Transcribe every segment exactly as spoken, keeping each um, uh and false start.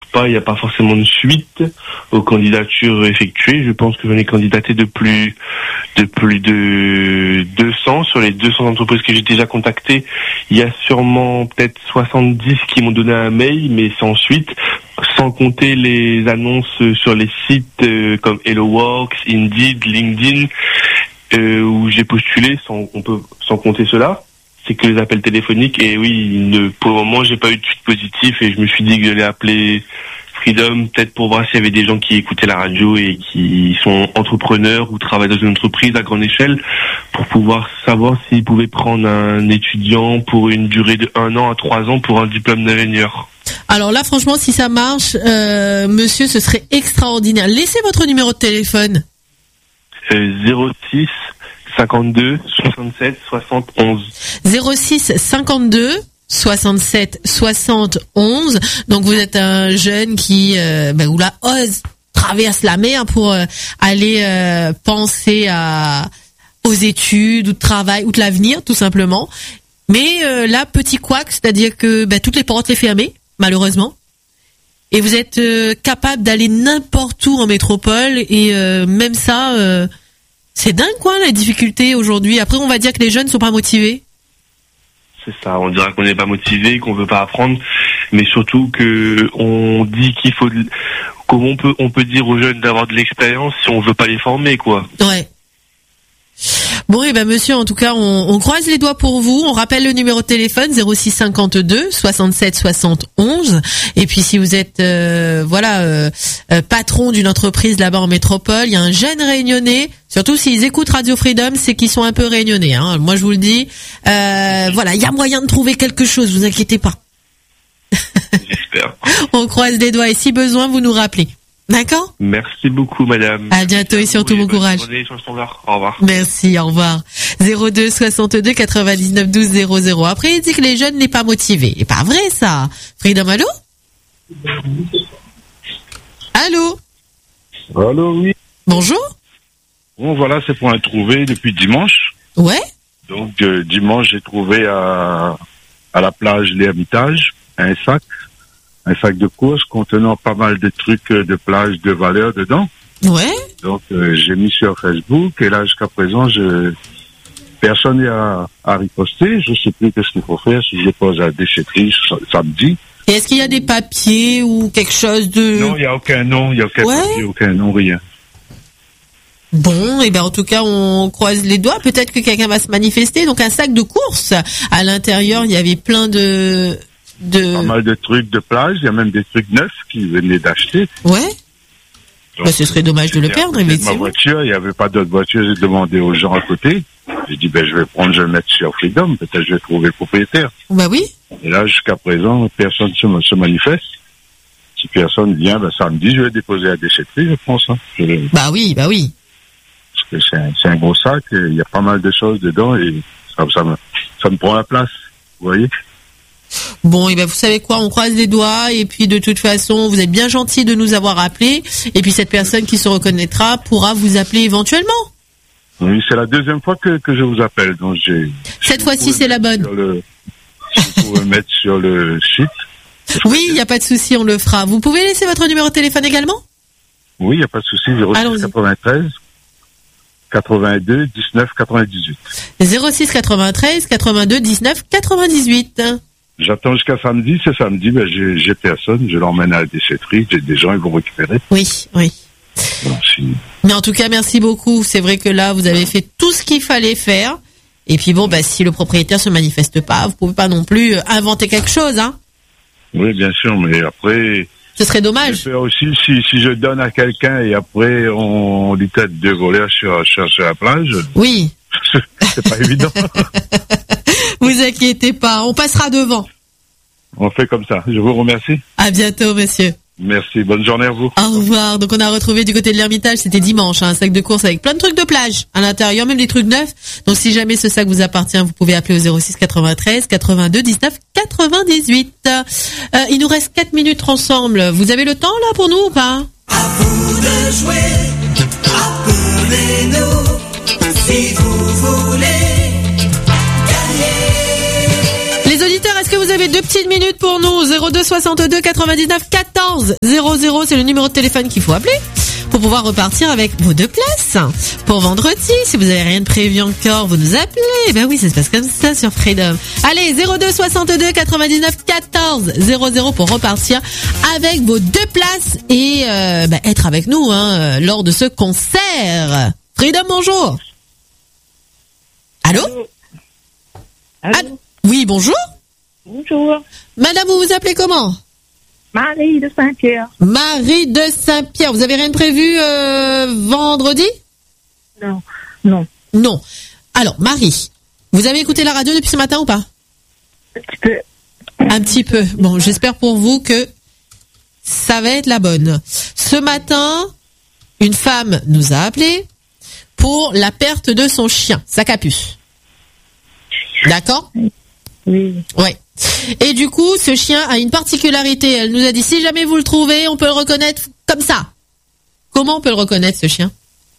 pas, il n'y a pas forcément de suite aux candidatures effectuées. Je pense que j'en ai candidaté de plus de plus de deux cents sur les deux cents entreprises que j'ai déjà contactées. Il y a sûrement peut-être soixante-dix qui m'ont donné un mail, mais c'est ensuite, sans compter les annonces sur les sites euh, comme HelloWorks, Indeed, LinkedIn, euh, où j'ai postulé, sans, on peut, sans compter cela. C'est que les appels téléphoniques. Et oui, ne, pour le moment, j'ai pas eu de suite positif et je me suis dit que j'allais appeler Freedom, peut-être pour voir s'il y avait des gens qui écoutaient la radio et qui sont entrepreneurs ou travaillent dans une entreprise à grande échelle, pour pouvoir savoir s'ils pouvaient prendre un étudiant pour une durée de un an à trois ans pour un diplôme d'ingénieur. Alors là, franchement, si ça marche, euh, monsieur, ce serait extraordinaire. Laissez votre numéro de téléphone. Euh, zéro six cinquante-deux soixante-sept soixante onze. zéro six cinquante-deux soixante-sept soixante onze. Donc vous êtes un jeune qui euh, bah, oula, ose traverse la mer pour euh, aller euh, penser à aux études ou de travail ou de l'avenir tout simplement. Mais euh, là, petit couac, c'est-à-dire que bah, toutes les portes les fermées malheureusement. Et vous êtes euh, capable d'aller n'importe où en métropole et euh, même ça euh, c'est dingue quoi la difficulté aujourd'hui. Après on va dire que les jeunes sont pas motivés. C'est ça, on dira qu'on n'est pas motivé, qu'on veut pas apprendre, mais surtout que on dit qu'il faut, comment on peut, on peut dire aux jeunes d'avoir de l'expérience si on veut pas les former quoi. Ouais. Bon, et ben monsieur, en tout cas, on, on croise les doigts pour vous. On rappelle le numéro de téléphone zéro six cinquante-deux soixante-sept soixante onze. Et puis si vous êtes euh, voilà euh, euh, patron d'une entreprise là-bas en métropole, il y a un jeune réunionnais. Surtout s'ils écoutent Radio Freedom, c'est qu'ils sont un peu réunionnais. Hein. Moi, je vous le dis. Euh, voilà, il y a moyen de trouver quelque chose. Vous inquiétez pas. J'espère. On croise les doigts et si besoin, vous nous rappelez. D'accord ? Merci beaucoup, madame. À bientôt et surtout bon courage. Au revoir. Merci, au revoir. zéro deux soixante-deux quatre-vingt-dix-neuf douze zéro zéro. Après, il dit que les jeunes n'est pas motivés. C'est pas vrai, ça. Freedom, allô ? Allô ? Allô, oui. Bonjour. Bon, voilà, c'est pour un trouvé depuis dimanche. Ouais. Donc, euh, dimanche, j'ai trouvé à, à la plage l'Hermitage un sac. Un sac de course contenant pas mal de trucs de plage de valeur dedans. Ouais. Donc euh, j'ai mis sur Facebook et là jusqu'à présent je personne n'a à riposter. Je sais plus qu'est-ce qu'il faut faire si je pose à la déchetterie samedi. Et est-ce qu'il y a des papiers ou quelque chose de... Non, il n'y a aucun nom, il n'y a aucun ouais. papier, aucun nom, rien. Bon, et ben en tout cas on croise les doigts. Peut-être que quelqu'un va se manifester. Donc un sac de course. À l'intérieur il y avait plein de... De... Pas mal de trucs de plage, il y a même des trucs neufs qui venaient d'acheter. Ouais. Donc, bah, ce serait dommage de le perdre, effectivement. Ma voiture, il n'y avait pas d'autre voiture, j'ai demandé aux gens à côté. J'ai dit, ben, je vais prendre, je vais le mettre sur Freedom, peut-être je vais trouver le propriétaire. Bah oui. Et là, jusqu'à présent, personne se, se manifeste. Si personne vient, ben, samedi, je vais déposer à la déchetterie, je pense. Hein. Je vais... Bah oui, bah oui. Parce que c'est un, c'est un gros sac, il y a pas mal de choses dedans et ça, ça, me, ça me prend la place, vous voyez. Bon, et ben vous savez quoi, on croise les doigts et puis de toute façon, vous êtes bien gentil de nous avoir appelés et puis cette personne qui se reconnaîtra pourra vous appeler éventuellement. Oui, c'est la deuxième fois que, que je vous appelle, donc j'ai. Cette fois-ci, c'est la bonne. Le, si vous pouvez mettre sur le site. Oui, il n'y a pas de souci, on le fera. Vous pouvez laisser votre numéro de téléphone également ? Oui, il n'y a pas de souci. zéro six quatre-vingt-treize quatre-vingt-deux dix-neuf quatre-vingt-dix-huit. zéro six quatre-vingt-treize quatre-vingt-deux dix-neuf quatre-vingt-dix-huit. J'attends jusqu'à samedi. C'est samedi, ben j'ai, j'ai personne. Je l'emmène à la déchetterie. J'ai des gens, ils vont récupérer. Oui, oui. Bon, si... Mais en tout cas, merci beaucoup. C'est vrai que là, vous avez fait tout ce qu'il fallait faire. Et puis bon, bah, si le propriétaire se manifeste pas, vous pouvez pas non plus inventer quelque chose, hein. Oui, bien sûr, mais après... Ce serait dommage. J'ai peur aussi, si, si je donne à quelqu'un et après, on lui tête de voleurs sur, sur, sur la plage. Oui. C'est pas évident. Vous inquiétez pas, on passera devant. On fait comme ça. Je vous remercie. À bientôt, monsieur. Merci, bonne journée à vous. Au revoir. Donc on a retrouvé du côté de l'Hermitage, c'était dimanche, hein, un sac de course avec plein de trucs de plage à l'intérieur, même des trucs neufs. Donc si jamais ce sac vous appartient, vous pouvez appeler au zéro six quatre-vingt-treize quatre-vingt-deux dix-neuf quatre-vingt-dix-huit. Euh, il nous reste quatre minutes ensemble. Vous avez le temps là pour nous ou pas? À vous de jouer, appelez-nous si vous voulez gagner. Les auditeurs, est-ce que vous avez arriver, deux petites minutes pour nous. zéro deux soixante-deux quatre-vingt-dix-neuf quatorze zéro zéro, c'est le numéro de téléphone qu'il faut appeler pour pouvoir repartir avec vos deux places pour vendredi. Si vous avez rien de prévu encore, vous nous appelez. Ben oui, ça se passe comme ça sur Freedom. Allez, zéro deux soixante-deux quatre-vingt-dix-neuf quatorze zéro zéro pour repartir avec vos deux places et euh, ben, être avec nous hein, lors de ce concert. Freedom, bonjour. Allô? Allô? Allô? Allô? Oui, bonjour. Bonjour. Madame, vous vous appelez comment? Marie de Saint-Pierre. Marie de Saint-Pierre. Vous avez rien de prévu euh, vendredi? Non, non. Non. Alors, Marie, vous avez écouté la radio depuis ce matin ou pas? Un petit peu. Un petit peu. Bon, j'espère pour vous que ça va être la bonne. Ce matin, une femme nous a appelé pour la perte de son chien, sa capuce. D'accord? Oui. Ouais. Et du coup, ce chien a une particularité. Elle nous a dit, si jamais vous le trouvez, on peut le reconnaître comme ça. Comment on peut le reconnaître, ce chien?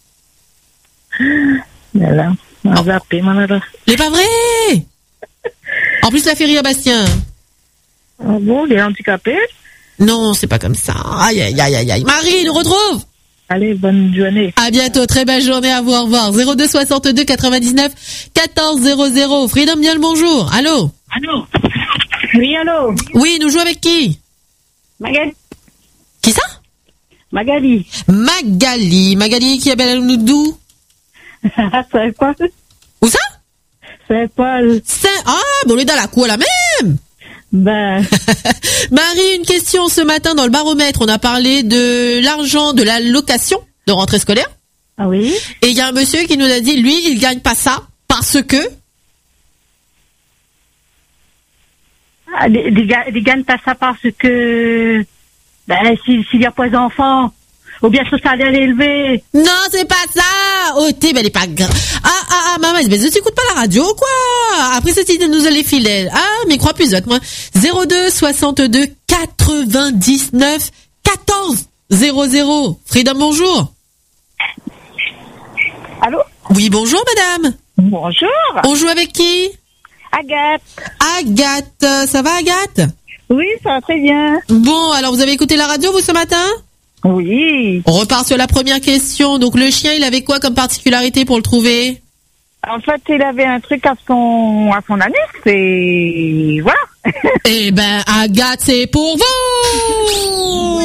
Voilà. On Oh. va appeler, malheureusement. C'est pas vrai! En plus, la fait rire Bastien. Ah bon, il est handicapé? Non, c'est pas comme ça. Aïe, aïe, aïe, aïe, aïe. Marie, nous retrouve! Allez, bonne journée. À bientôt, très belle journée à vous, au revoir. zéro deux soixante-deux quatre-vingt-dix-neuf quatorze zéro zéro. Freedom, bien le bonjour. Allô? Allô? Oui, allô? Oui, nous jouons avec qui? Magali. Qui ça? Magali. Magali. Magali qui appelle nous d'où? C'est quoi? Où ça? C'est pas... Saint... Ah, bon, on est dans la cour, la même! Ben... Marie, une question ce matin dans le baromètre. On a parlé de l'argent de la location de rentrée scolaire. Ah oui? Et il y a un monsieur qui nous a dit, lui, il gagne pas ça parce que... Ah, des, des, ga- des gagnent pas ça parce que... Ben, s'il s'il y a pas d'enfants, ou bien ce salaire est élevé. Non, c'est pas ça. Oh, t'es, ben, elle est pas grave. Ah, ah, ah, maman, mais tu écoutes pas la radio, quoi. Après, c'est de nous aller filer. Ah, mais crois plus, autres, moi. zéro deux soixante-deux quatre-vingt-dix-neuf quatorze zéro zéro. Freedom, bonjour. Allô? Oui, bonjour, madame. Bonjour. On joue avec qui? Agathe. Agathe. Ça va, Agathe? Oui, ça va très bien. Bon, alors, vous avez écouté la radio, vous, ce matin? Oui. On repart sur la première question. Donc, le chien, il avait quoi comme particularité pour le trouver? En fait, il avait un truc à son, à son anus et voilà. Eh ben, Agathe, c'est pour vous!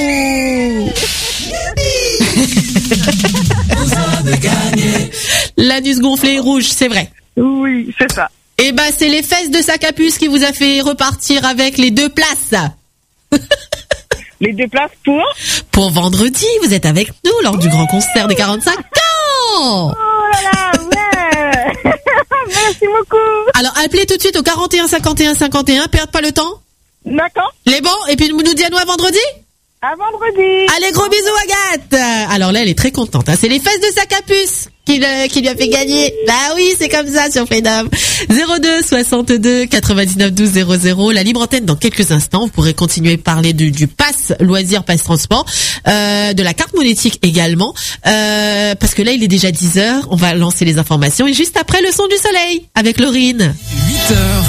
L'anus gonflé rouge, c'est vrai. Oui, c'est ça. Eh ben, c'est les fesses de sa capuce qui vous a fait repartir avec les deux places. Les deux places pour? Pour vendredi, vous êtes avec nous lors du grand concert des quarante-cinq ans. Oh là là, ouais. Merci beaucoup. Alors, appelez tout de suite au quarante et un cinquante et un cinquante et un, perdez pas le temps. D'accord. Les bons, et puis nous nous dit à nous à vendredi. À vendredi. Allez, gros bisous, Agathe. Alors là, elle est très contente. Hein. C'est les fesses de sa capuce qui, le, qui lui a fait gagner. Bah oui, c'est comme ça sur Freedom. zéro deux soixante-deux quatre-vingt-dix-neuf douze zéro zéro. La libre antenne dans quelques instants. Vous pourrez continuer à parler du, du pass loisir, pass transport, euh, de la carte monétique également. Euh, parce que là, il est déjà dix heures. On va lancer les informations. Et juste après, le son du soleil avec Laurine. huit heures.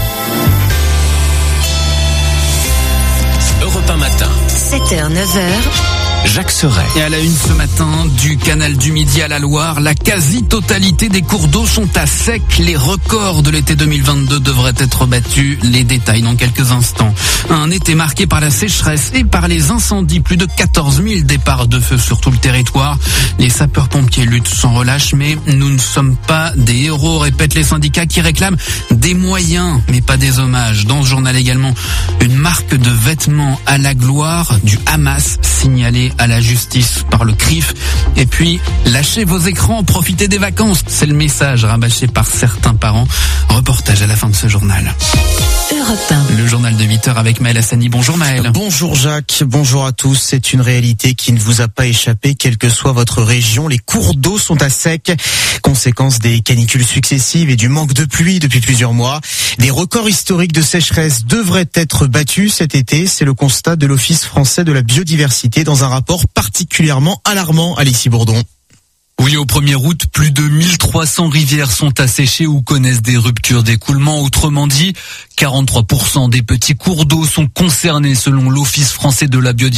Europe un matin. sept heures, neuf heures. Jacques Seray. Et à la une ce matin, du canal du Midi à la Loire, la quasi-totalité des cours d'eau sont à sec. Les records de l'été deux mille vingt-deux devraient être battus. Les détails dans quelques instants. Un été marqué par la sécheresse et par les incendies. Plus de quatorze mille départs de feu sur tout le territoire. Les sapeurs-pompiers luttent sans relâche, mais nous ne sommes pas des héros, répètent les syndicats qui réclament des moyens, mais pas des hommages. Dans ce journal également, une marque de vêtements à la gloire du Hamas signalée à la justice par le C R I F. Et puis, lâchez vos écrans, profitez des vacances. C'est le message rabâché par certains parents. Reportage à la fin de ce journal. Europe un. Le journal de huit heures avec Maël Hassani. Bonjour Maël. Bonjour Jacques, bonjour à tous. C'est une réalité qui ne vous a pas échappé, quelle que soit votre région. Les cours d'eau sont à sec, conséquence des canicules successives et du manque de pluie depuis plusieurs mois. Des records historiques de sécheresse devraient être battus cet été. C'est le constat de l'Office français de la biodiversité dans un rapport particulièrement alarmant, Alexis Bourdon. Oui, au premier août, plus de mille trois cents rivières sont asséchées ou connaissent des ruptures d'écoulement. Autrement dit, quarante-trois pour cent des petits cours d'eau sont concernés selon l'Office français de la biodiversité.